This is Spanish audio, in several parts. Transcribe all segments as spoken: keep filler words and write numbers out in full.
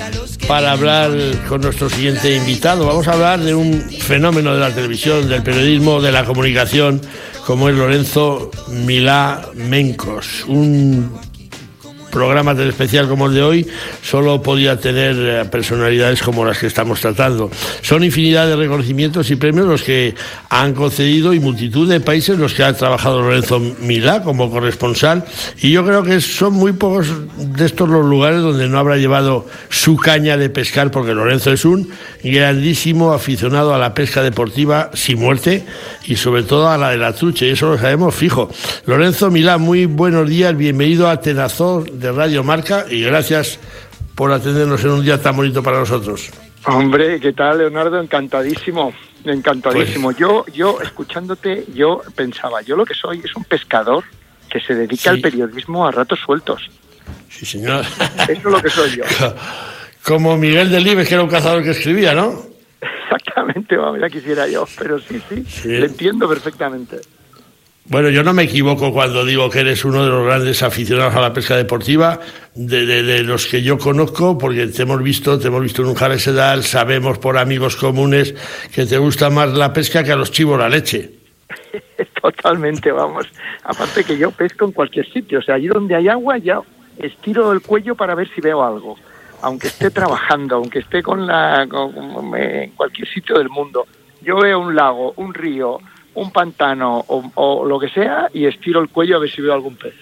para hablar con nuestro siguiente invitado. Vamos a hablar de un fenómeno de la televisión, del periodismo, de la comunicación, como es Lorenzo Milá Mencos. Un programa tan especial como el de hoy solo podía tener personalidades como las que estamos tratando. Son infinidad de reconocimientos y premios los que han concedido y multitud de países los que ha trabajado Lorenzo Milá como corresponsal, y yo creo que son muy pocos de estos los lugares donde no habrá llevado su caña de pescar, porque Lorenzo es un grandísimo aficionado a la pesca deportiva sin muerte y sobre todo a la de la trucha, y eso lo sabemos fijo. Lorenzo Milá, muy buenos días, bienvenido a Tenazor de Radio Marca y gracias por atendernos en un día tan bonito para nosotros. Hombre, ¿qué tal, Leonardo? Encantadísimo, encantadísimo. Pues... Yo, yo, escuchándote, yo pensaba, yo lo que soy es un pescador que se dedica sí. al periodismo a ratos sueltos. Sí, señor. Eso es lo que soy yo. Como Miguel Delibes, que era un cazador que escribía, ¿no? Exactamente, vamos, ya quisiera yo, pero sí, sí, sí. Le entiendo perfectamente. Bueno, yo no me equivoco cuando digo que eres uno de los grandes aficionados a la pesca deportiva, de, de, de los que yo conozco, porque te hemos visto, te hemos visto en un Jare Sedal, sabemos por amigos comunes que te gusta más la pesca que a los chivos la leche. Totalmente, vamos. Aparte que yo pesco en cualquier sitio, o sea, allí donde hay agua ya estiro el cuello para ver si veo algo, aunque esté trabajando, aunque esté con la con, en cualquier sitio del mundo. Yo veo un lago, un río, un pantano o, o lo que sea y estiro el cuello a ver si veo algún pez.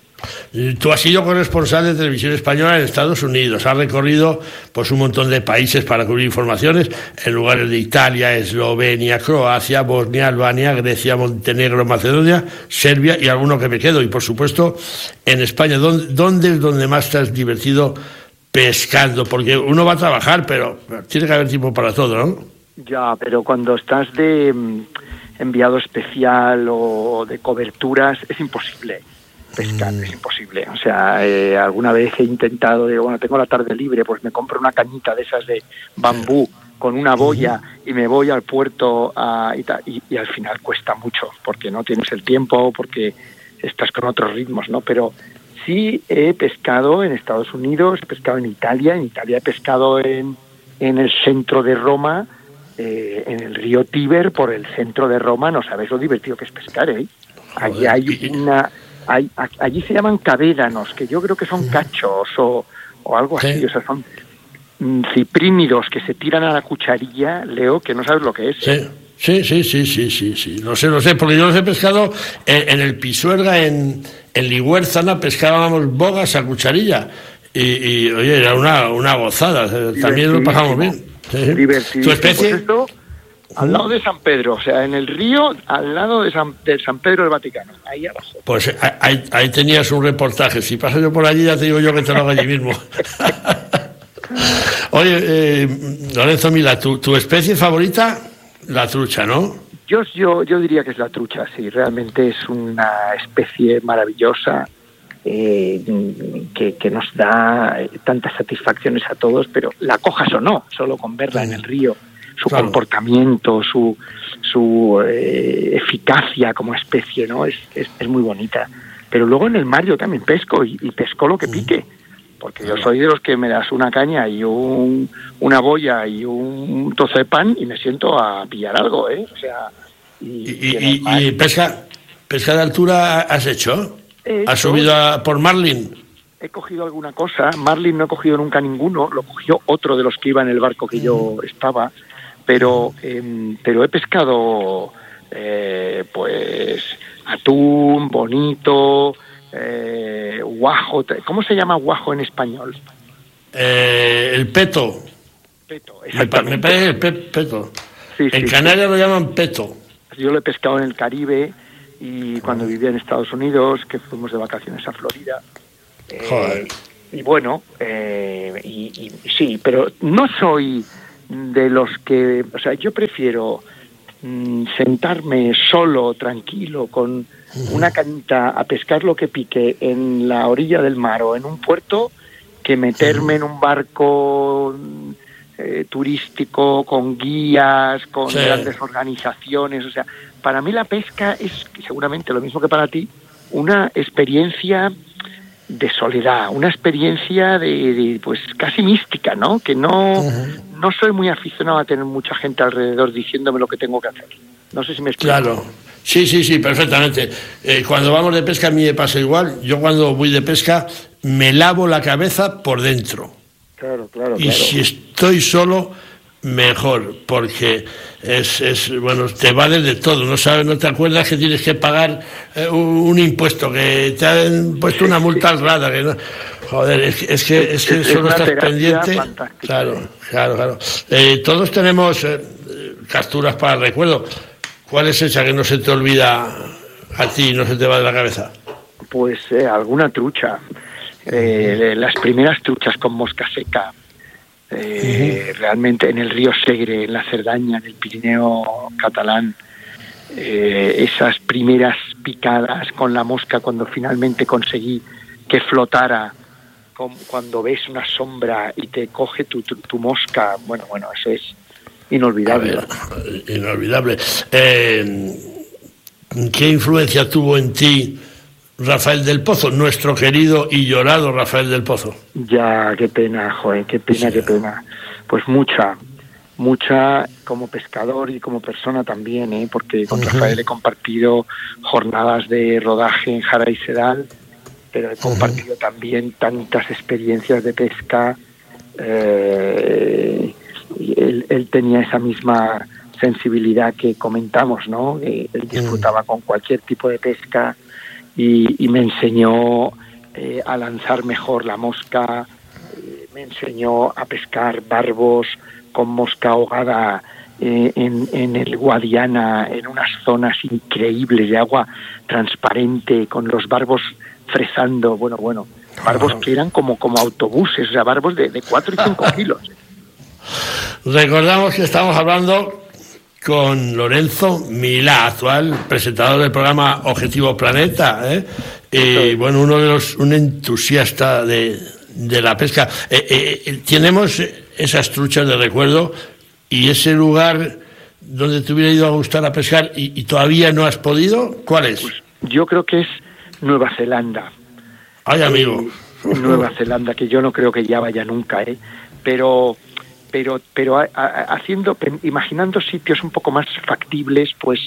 Tú has sido corresponsal de Televisión Española en Estados Unidos, has recorrido pues un montón de países para cubrir informaciones en lugares de Italia, Eslovenia, Croacia, Bosnia, Albania, Grecia, Montenegro, Macedonia, Serbia y alguno que me quedo, y por supuesto en España. ¿Dónde, dónde es donde más te has divertido pescando? Porque uno va a trabajar, pero tiene que haber tiempo para todo, ¿no? Ya, pero cuando estás de enviado especial o de coberturas es imposible pescar, mm. es imposible. O sea, eh, alguna vez he intentado, digo, bueno, tengo la tarde libre, pues me compro una cañita de esas de bambú con una boya mm. y me voy al puerto a, y, ta, y, y al final cuesta mucho porque no tienes el tiempo, porque estás con otros ritmos, ¿no? Pero sí he pescado en Estados Unidos, he pescado en Italia, en Italia he pescado en, en el centro de Roma, Eh, en el río Tíber, por el centro de Roma. No sabes lo divertido que es pescar, ¿eh? Allí hay una... Hay, allí se llaman cavédanos, que yo creo que son cachos o, o algo así, sí. O sea, son ciprínidos que se tiran a la cucharilla, Leo, que no sabes lo que es. Sí, sí, sí, sí, sí, sí, sí. Lo sé, lo sé, porque yo los he pescado en, en el Pisuerga, en, en Ligüérzana, pescábamos bogas a cucharilla y, y oye, era una, una gozada, también lo pasamos bien. Sí. Divertido. ¿Tu especie? Pues esto, al lado de San Pedro, o sea, en el río, al lado de San, de San Pedro del Vaticano, ahí abajo. Pues ahí, ahí tenías un reportaje. Si paso yo por allí, ya te digo yo que te lo hago allí mismo. Oye, eh, Lorenzo Milá, ¿tu, tu especie favorita? La trucha, ¿no? Yo, yo, yo diría que es la trucha, sí. Realmente es una especie maravillosa. Eh, que, que nos da tantas satisfacciones a todos, pero la cojas o no, solo con verla en el río, su claro. comportamiento, su su eh, eficacia como especie, ¿no? Es, es, es muy bonita. Pero luego en el mar yo también pesco y, y pesco lo que pique, porque yo soy de los que me das una caña y un, una boya y un trozo de pan y me siento a pillar algo, ¿eh? O sea, y, y, y, y, y pesca, pesca de altura has hecho. ¿Has subido a, por marlin? He cogido alguna cosa. Marlin no he cogido nunca ninguno. Lo cogió otro de los que iba en el barco que yo estaba. Pero, eh, pero he pescado, eh, pues, atún, bonito, eh, guajo. ¿Cómo se llama guajo en español? Eh, el peto. Peto, exactamente. Me parece el pe peto. Sí, en sí, Canarias sí. lo llaman peto. Yo lo he pescado en el Caribe. Y cuando vivía en Estados Unidos, que fuimos de vacaciones a Florida. Eh, y bueno, eh, y, y sí, pero no soy de los que... O sea, yo prefiero mmm, sentarme solo, tranquilo, con una cañita a pescar lo que pique en la orilla del mar o en un puerto, que meterme en un barco eh, turístico con guías, con sí. grandes organizaciones. O sea, para mí la pesca es seguramente lo mismo que para ti, una experiencia de soledad, una experiencia de, de pues casi mística, ¿no? Que no, uh-huh. no soy muy aficionado a tener mucha gente alrededor diciéndome lo que tengo que hacer. No sé si me explico. Claro. Sí, sí, sí, perfectamente. Eh, cuando vamos de pesca a mí me pasa igual. Yo cuando voy de pesca me lavo la cabeza por dentro. Claro, claro, y claro. si estoy solo, mejor, porque es, es bueno, te vale de todo. No sabes, no te acuerdas que tienes que pagar eh, un, un impuesto, que te han puesto una multa al rada, que no. Joder, es, es que es que es, solo es estás pendiente. Claro, claro, claro. Eh, todos tenemos eh, capturas para el recuerdo. ¿Cuál es esa que no se te olvida a ti, no se te va de la cabeza? Pues eh, alguna trucha. Eh, las primeras truchas con mosca seca. Eh, uh-huh. Realmente en el río Segre, en la Cerdaña, en el Pirineo catalán. Eh, esas primeras picadas con la mosca cuando finalmente conseguí que flotara, con, cuando ves una sombra y te coge tu, tu, tu mosca. Bueno, bueno, eso es inolvidable. Ver, inolvidable. Eh, ¿Qué influencia tuvo en ti Rafael del Pozo, nuestro querido y llorado Rafael del Pozo? Ya, qué pena, joder, qué pena, sí. qué pena. Pues mucha, mucha como pescador y como persona también, ¿eh? Porque con uh-huh. Rafael he compartido jornadas de rodaje en Jara y Sedal, pero he compartido uh-huh. también tantas experiencias de pesca. Eh, Él, él tenía esa misma sensibilidad que comentamos, ¿no? Él disfrutaba con cualquier tipo de pesca y, y me enseñó eh, a lanzar mejor la mosca, eh, me enseñó a pescar barbos con mosca ahogada eh, en, en el Guadiana, en unas zonas increíbles de agua transparente, con los barbos fresando, bueno, bueno, barbos que eran como, como autobuses, o sea, barbos de, de cuatro y cinco kilos. Recordamos que estamos hablando con Lorenzo Milá, actual presentador del programa Objetivo Planeta, ¿eh? Y bueno, uno de los, un entusiasta de, de la pesca. Eh, eh, tenemos esas truchas de recuerdo y ese lugar donde te hubiera ido a gustar a pescar y, y todavía no has podido, ¿cuál es? Pues yo creo que es Nueva Zelanda. Ay, amigo. Eh, Nueva Zelanda, que yo no creo que ya vaya nunca, ¿eh? Pero... pero pero a, a, haciendo imaginando sitios un poco más factibles, pues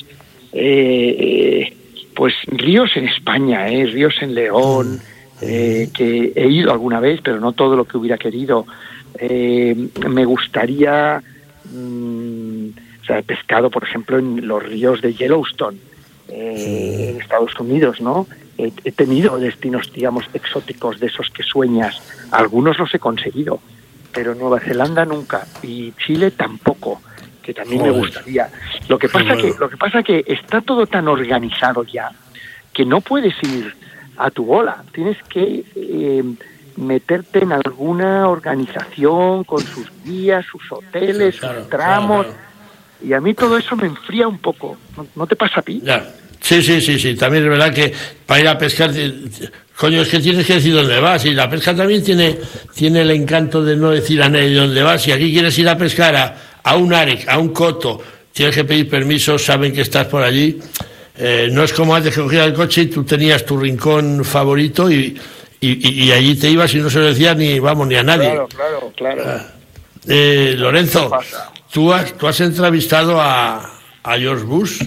eh, pues ríos en España, eh, ríos en León, eh, que he ido alguna vez, pero no todo lo que hubiera querido. Eh, me gustaría, mmm, o sea, he pescado, por ejemplo, en los ríos de Yellowstone, eh, en Estados Unidos, ¿no? He, he tenido destinos, digamos, exóticos de esos que sueñas. Algunos los he conseguido, pero Nueva Zelanda nunca, y Chile tampoco, que también Joder. me gustaría. Lo que pasa bueno. que lo que pasa que está todo tan organizado ya que no puedes ir a tu bola, tienes que eh, meterte en alguna organización con sus guías, sus hoteles, sí, claro, sus tramos, claro, claro. Y a mí todo eso me enfría un poco. ¿No, no te pasa a ti? Ya. Sí, sí, sí, sí. También es verdad que para ir a pescar, coño, es que tienes que decir dónde vas. Y la pesca también tiene tiene el encanto de no decir a nadie dónde vas. Si aquí quieres ir a pescar a, a un arec, a un coto, tienes que pedir permiso, saben que estás por allí. Eh, no es como antes que cogías el coche y tú tenías tu rincón favorito y, y, y allí te ibas y no se lo decías ni, vamos, ni a nadie. Claro, claro, claro. Eh, Lorenzo, tú has, tú has entrevistado a, a George Bush.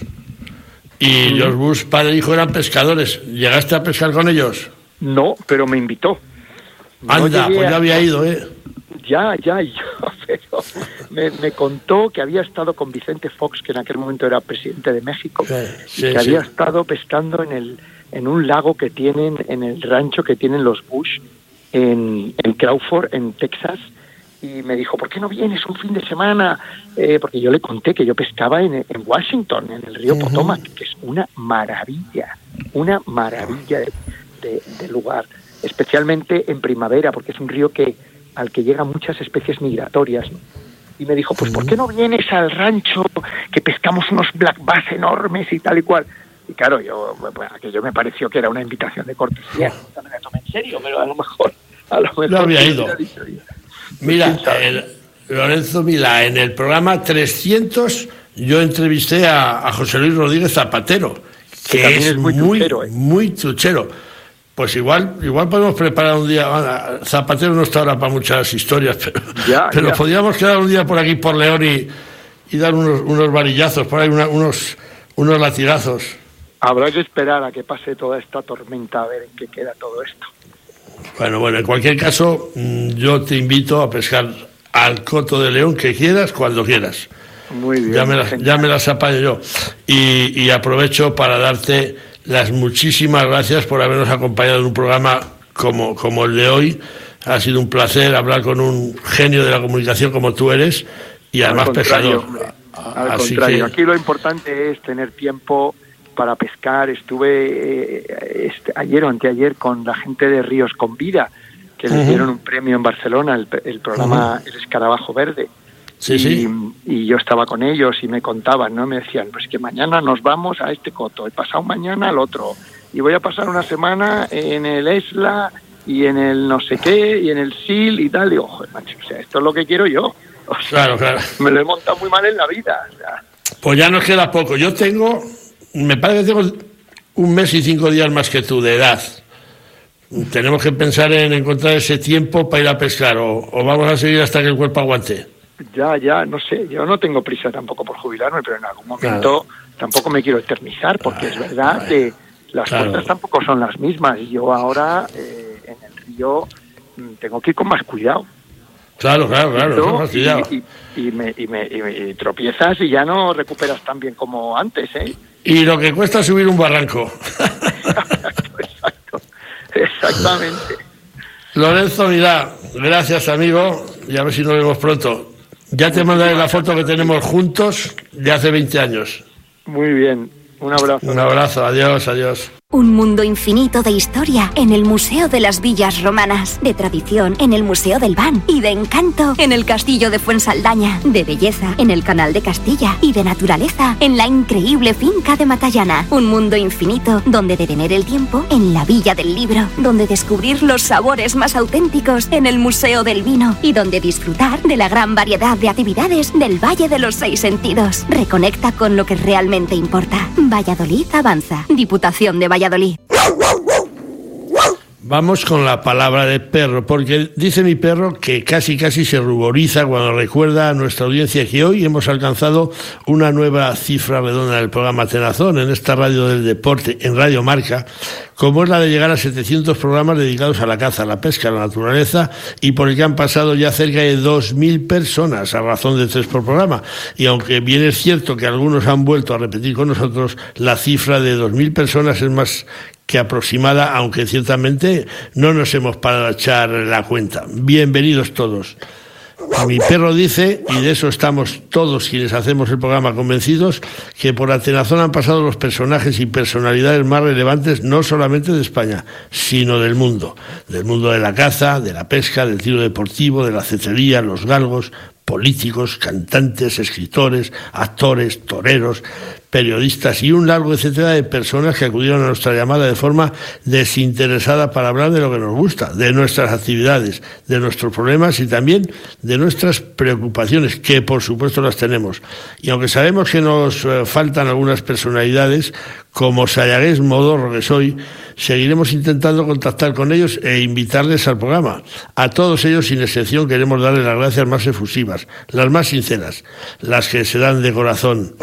Y George Bush, padre e hijo, eran pescadores. ¿Llegaste a pescar con ellos? No, pero me invitó. No Anda, pues ya había ido, ¿eh? Ya, ya, yo, pero me, me contó que había estado con Vicente Fox, que en aquel momento era presidente de México, sí, sí, y que sí. había estado pescando en el en un lago que tienen, en el rancho que tienen los Bush, en, en Crawford, en Texas. Y me dijo, ¿por qué no vienes un fin de semana? Eh, porque yo le conté que yo pescaba en, en Washington, en el río uh-huh. Potomac, que es una maravilla, una maravilla de, de, de lugar, especialmente en primavera, porque es un río que al que llegan muchas especies migratorias, ¿no? Y me dijo, pues uh-huh. ¿por qué no vienes al rancho, que pescamos unos black bass enormes y tal y cual? Y claro, yo, pues, aquello me pareció que era una invitación de cortesía, no me la tomé en serio, pero a lo mejor, a lo mejor no había ido. Mira, el, Lorenzo Milá, en el programa trescientos yo entrevisté a, a José Luis Rodríguez Zapatero, que, que es, es muy, muy truchero, ¿eh? muy truchero. pues igual igual podemos preparar un día. Bueno, Zapatero no está ahora para muchas historias, pero, ya, pero ya. podríamos quedar un día por aquí, por León, y, y dar unos, unos varillazos, por ahí una, unos, unos latigazos. Habrá que esperar a que pase toda esta tormenta a ver en qué queda todo esto. Bueno, bueno, en cualquier caso, yo te invito a pescar al coto de León que quieras, cuando quieras. Muy bien. Ya me las, ya me las apaño yo. Y, y aprovecho para darte las muchísimas gracias por habernos acompañado en un programa como, como el de hoy. Ha sido un placer hablar con un genio de la comunicación como tú eres, y además pescador. Al Así contrario, que... aquí lo importante es tener tiempo para pescar. Estuve eh, este, ayer o anteayer con la gente de Ríos con Vida, que uh-huh. les dieron un premio en Barcelona, el, el programa uh-huh. El Escarabajo Verde. Sí, y, sí. y yo estaba con ellos y me contaban, ¿no? Me decían, pues que mañana nos vamos a este coto, he pasado mañana al otro, y voy a pasar una semana en el Esla y en el no sé qué y en el Sil y tal. Y digo, joder, macho, o sea, esto es lo que quiero yo. O sea, claro, claro. Me lo he montado muy mal en la vida. O sea. Pues ya nos queda poco. Yo tengo, me parece que tengo un mes y cinco días más que tú de edad. Tenemos que pensar en encontrar ese tiempo para ir a pescar, o, o vamos a seguir hasta que el cuerpo aguante. Ya, ya, no sé, yo no tengo prisa tampoco por jubilarme, pero en algún momento claro. tampoco me quiero eternizar, porque es verdad claro. que las claro. puertas tampoco son las mismas, y yo ahora eh, en el río tengo que ir con más cuidado. Claro, claro, claro, más cuidado. Y, y, y, me, y, me, y me y tropiezas y ya no recuperas tan bien como antes, ¿eh? Y lo que cuesta subir un barranco. Exacto, exacto, exactamente. Lorenzo, mira, gracias, amigo, y a ver si nos vemos pronto. Ya te mandaré la foto que tenemos juntos de hace veinte años. Muy bien, un abrazo. Un abrazo, adiós, adiós. Un mundo infinito de historia en el Museo de las Villas Romanas, de tradición en el Museo del Ban y de encanto en el Castillo de Fuensaldaña, de belleza en el Canal de Castilla y de naturaleza en la increíble finca de Matallana. Un mundo infinito donde detener el tiempo en la Villa del Libro, donde descubrir los sabores más auténticos en el Museo del Vino y donde disfrutar de la gran variedad de actividades del Valle de los Seis Sentidos. Reconecta con lo que realmente importa. Valladolid avanza. Diputación de Valladolid. Valladolid. Vamos con la palabra de perro, porque dice mi perro que casi casi se ruboriza cuando recuerda a nuestra audiencia que hoy hemos alcanzado una nueva cifra redonda del programa Tenazón en esta radio del deporte, en Radio Marca, como es la de llegar a setecientos programas dedicados a la caza, a la pesca, a la naturaleza, y por el que han pasado ya cerca de dos mil personas a razón de tres por programa. Y aunque bien es cierto que algunos han vuelto a repetir con nosotros, la cifra de dos mil personas es más que aproximada, aunque ciertamente no nos hemos parado a echar la cuenta. Bienvenidos todos. Mi perro dice, y de eso estamos todos quienes hacemos el programa convencidos, que por Atenazón han pasado los personajes y personalidades más relevantes no solamente de España, sino del mundo. Del mundo de la caza, de la pesca, del tiro deportivo, de la cetrería, los galgos, políticos, cantantes, escritores, actores, toreros, periodistas y un largo etcétera de personas que acudieron a nuestra llamada de forma desinteresada para hablar de lo que nos gusta, de nuestras actividades, de nuestros problemas y también de nuestras preocupaciones, que por supuesto las tenemos. Y aunque sabemos que nos eh, faltan algunas personalidades, como sayagués modorro que soy, seguiremos intentando contactar con ellos e invitarles al programa. A todos ellos, sin excepción, queremos darles las gracias más efusivas, las más sinceras, las que se dan de corazón.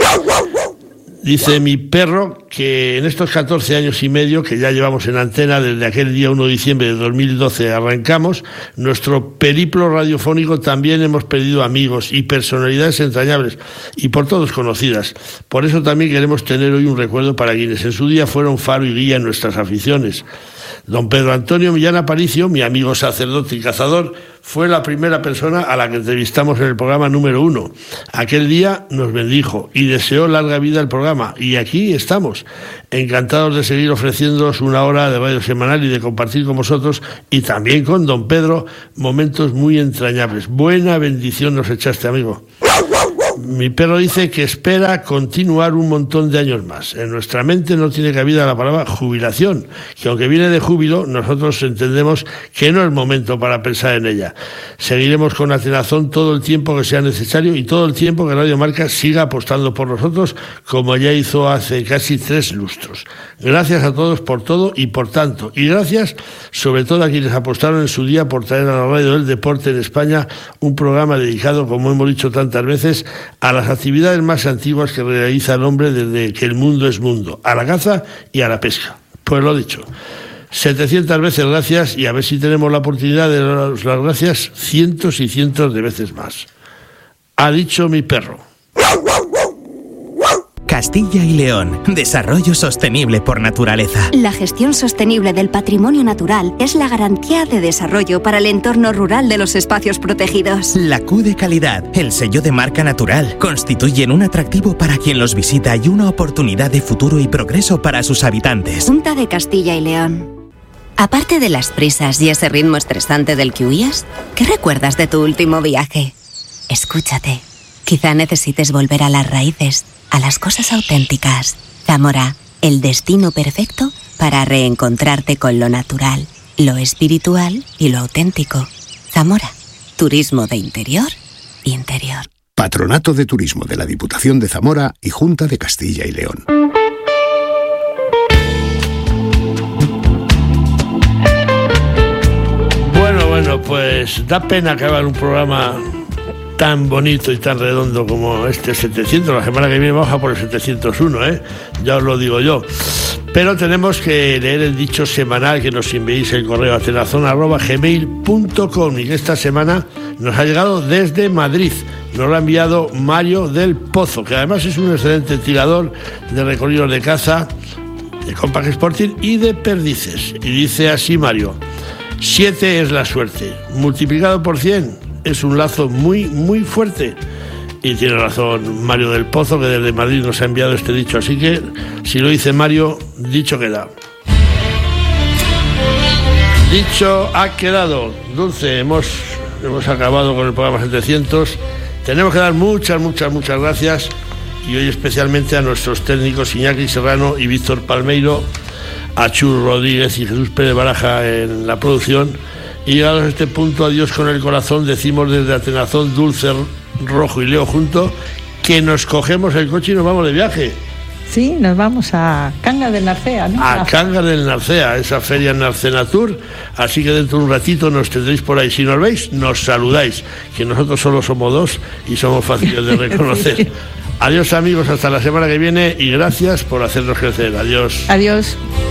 Dice mi perro que en estos catorce años y medio que ya llevamos en antena, desde aquel día uno de diciembre de dos mil doce arrancamos, nuestro periplo radiofónico también hemos perdido amigos y personalidades entrañables y por todos conocidas. Por eso también queremos tener hoy un recuerdo para quienes en su día fueron faro y guía en nuestras aficiones. Don Pedro Antonio Millán Aparicio, mi amigo sacerdote y cazador, fue la primera persona a la que entrevistamos en el programa número uno. Aquel día nos bendijo y deseó larga vida al programa, y aquí estamos, encantados de seguir ofreciéndoos una hora de radio semanal y de compartir con vosotros, y también con don Pedro, momentos muy entrañables. Buena bendición nos echaste, amigo. Mi perro dice que espera continuar un montón de años más. En nuestra mente no tiene cabida la palabra jubilación, que aunque viene de júbilo, nosotros entendemos que no es momento para pensar en ella. Seguiremos con Atenazón todo el tiempo que sea necesario y todo el tiempo que Radio Marca siga apostando por nosotros, como ya hizo hace casi tres lustros. Gracias a todos por todo y por tanto. Y gracias sobre todo a quienes apostaron en su día por traer a la radio del deporte en España un programa dedicado, como hemos dicho tantas veces, a las actividades más antiguas que realiza el hombre desde que el mundo es mundo, a la caza y a la pesca. Pues lo dicho, setecientas veces gracias, y a ver si tenemos la oportunidad de daros las gracias cientos y cientos de veces más. Ha dicho mi perro. Castilla y León, desarrollo sostenible por naturaleza. La gestión sostenible del patrimonio natural es la garantía de desarrollo para el entorno rural de los espacios protegidos. La Q de calidad, el sello de marca natural, constituyen un atractivo para quien los visita y una oportunidad de futuro y progreso para sus habitantes. Junta de Castilla y León. Aparte de las prisas y ese ritmo estresante del que huías, ¿qué recuerdas de tu último viaje? Escúchate. Quizá necesites volver a las raíces, a las cosas auténticas. Zamora, el destino perfecto para reencontrarte con lo natural, lo espiritual y lo auténtico. Zamora, turismo de interior, interior. Patronato de Turismo de la Diputación de Zamora y Junta de Castilla y León. Bueno, bueno, pues da pena acabar un programa tan bonito y tan redondo como este setecientos. La semana que viene vamos a por el setecientos uno, ¿eh? Ya os lo digo yo. Pero tenemos que leer el dicho semanal que nos enviéis el correo atenazón arroba gmail punto com, y que esta semana nos ha llegado desde Madrid. Nos lo ha enviado Mario del Pozo, que además es un excelente tirador de recorridos de caza, de Compact Sporting y de perdices. Y dice así Mario: siete es la suerte, multiplicado por cien es un lazo muy, muy fuerte. Y tiene razón Mario del Pozo, que desde Madrid nos ha enviado este dicho. Así que, si lo dice Mario, dicho queda. Dicho ha quedado. Dulce, hemos, hemos acabado con el programa setecientos. Tenemos que dar muchas, muchas, muchas gracias. Y hoy especialmente a nuestros técnicos Iñaki Serrano y Víctor Palmeiro, a Chur Rodríguez y Jesús Pérez Baraja en la producción. Y llegados a este punto, adiós con el corazón, decimos desde Atenazón, Dulce, Rojo y Leo junto, que nos cogemos el coche y nos vamos de viaje. Sí, nos vamos a Cangas del Narcea, ¿no? A Cangas del Narcea, esa feria Narcenatur. Así que dentro de un ratito nos tendréis por ahí. Si nos veis, nos saludáis, que nosotros solo somos dos y somos fáciles de reconocer. Sí. Adiós amigos, hasta la semana que viene y gracias por hacernos crecer. Adiós. Adiós.